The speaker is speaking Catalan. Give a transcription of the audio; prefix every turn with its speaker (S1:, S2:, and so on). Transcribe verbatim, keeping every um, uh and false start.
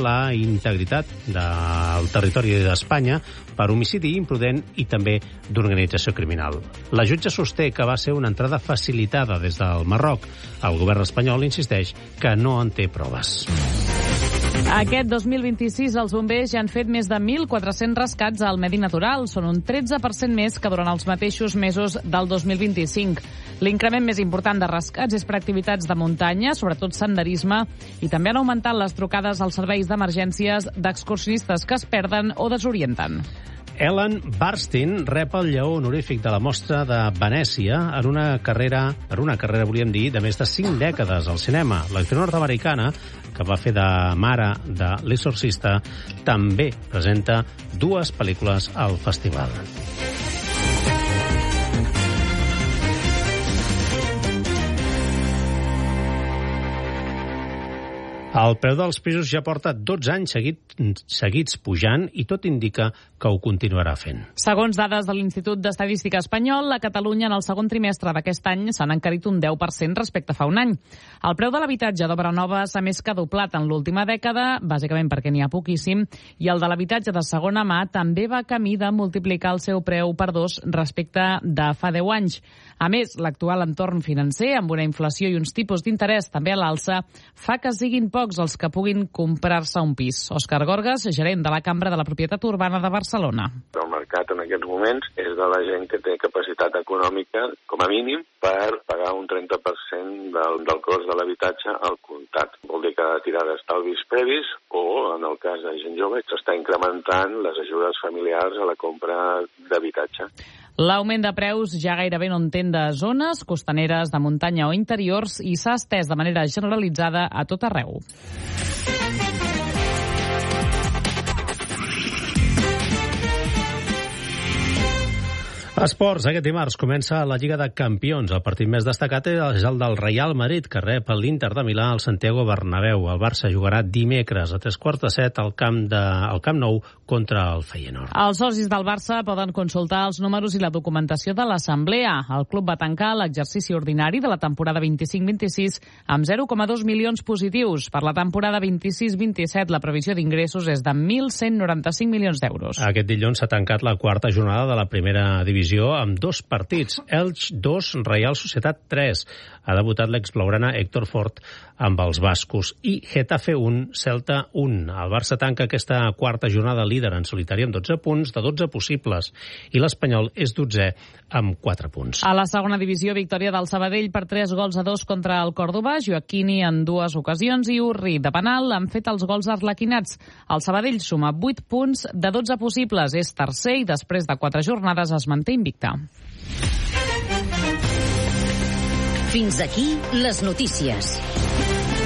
S1: la integritat del territori d'Espanya per homicidi imprudent i també d'organització criminal. La jutge sosté que va ser una entrada facilitada des del Marroc. El govern espanyol insisteix que no en té proves.
S2: Aquest dos mil vint-i-sis els bombers ja han fet més de mil quatre-cents rescats al medi natural. Són un tretze per cent més que durant els mateixos mesos del dos mil vint-i-cinc. L'increment més important de rescats és per activitats de muntanya, sobretot senderisme, i també han augmentat les trucades als serveis d'emergències d'excursionistes que es perden o desorienten.
S1: Ellen Burstyn rep el lleó honorífic de la Mostra de Venècia en una carrera, en una carrera, volíem dir, de més de cinc dècades al cinema. L'actriu nord-americana, que va fer de mare de L'Exorcista, també presenta dues pel·lícules al festival. El preu dels pisos ja porta dotze anys seguit, seguits pujant i tot indica que ho continuarà fent.
S2: Segons dades de l'Institut d'Estadística Espanyol, a Catalunya en el segon trimestre d'aquest any s'han encarit un deu per cent respecte a fa un any. El preu de l'habitatge d'obra nova s'ha més que doblat en l'última dècada, bàsicament perquè n'hi ha poquíssim, i el de l'habitatge de segona mà també va camí de multiplicar el seu preu per dos respecte de fa deu anys. A més, l'actual entorn financer, amb una inflació i uns tipus d'interès també a l'alça, fa que siguin pocs els que puguin comprar-se un pis. Òscar Gorgas, gerent de la Cambra de la Propietat Urbana de Barcelona.
S3: El mercat en aquests moments és de la gent que té capacitat econòmica, com a mínim, per pagar un trenta per cent del, del cost de l'habitatge al comptat. Vol dir que ha de tirar d'estalvis previs o, en el cas de gent jove, s'està incrementant les ajudes familiars a la compra d'habitatge.
S2: L'augment de preus ja gairebé no entén de zones, costaneres, de muntanya o interiors i s'ha estès de manera generalitzada a tot arreu.
S1: Esports, aquest dimarts comença la Lliga de Campions. El partit més destacat és el del Real Madrid, que rep l'Inter de Milà al Santiago Bernabéu. El Barça jugarà dimecres a tres quarts de set al camp, de, al camp Nou contra el Feyenoord.
S2: Els socis del Barça poden consultar els números i la documentació de l'Assemblea. El club va tancar l'exercici ordinari de la temporada vint-i-cinc vint-i-sis amb zero coma dos milions positius. Per la temporada vint-i-sis vint-i-set la previsió d'ingressos és de mil cent noranta-cinc milions d'euros.
S1: Aquest dilluns s'ha tancat la quarta jornada de la primera divisió amb dos partits. Elx dos, Reial Societat tres. Ha debutat l'exblaugrana Héctor Fort amb els bascos. I Getafe un, Celta un. El Barça tanca aquesta quarta jornada líder en solitari amb dotze punts, de dotze possibles. I l'Espanyol és dotzè amb quatre punts.
S2: A la segona divisió, victòria del Sabadell per tres gols a dos contra el Còrdova. Joaquini en dues ocasions i Urri de penal han fet els gols arlequinats. El Sabadell suma vuit punts de dotze possibles. És tercer i després de quatre jornades es manté invicte.
S4: Fins aquí les notícies.